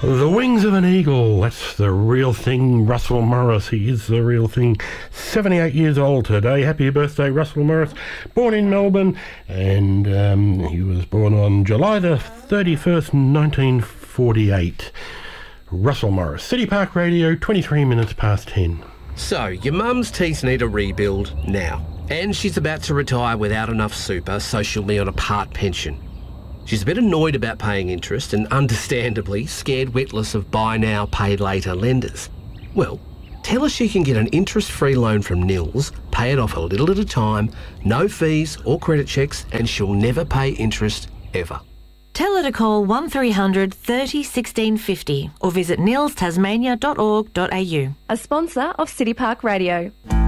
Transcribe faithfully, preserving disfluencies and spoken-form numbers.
The wings of an eagle, that's the real thing. Russell Morris, he is the real thing. seventy-eight years old today. Happy birthday, Russell Morris. Born in Melbourne, and um, he was born on July the thirty-first, nineteen forty-eight. Russell Morris. City Park Radio, twenty-three minutes past ten. So, your mum's teeth need a rebuild now, and she's about to retire without enough super, so she'll be on a part pension. She's a bit annoyed about paying interest and, understandably, scared witless of buy now, pay later lenders. Well, tell her she can get an interest-free loan from Nils, pay it off a little at a time, no fees or credit checks, and she'll never pay interest ever. Tell her to call one three hundred thirty sixteen fifty or visit nils tasmania dot org dot a u. A sponsor of City Park Radio.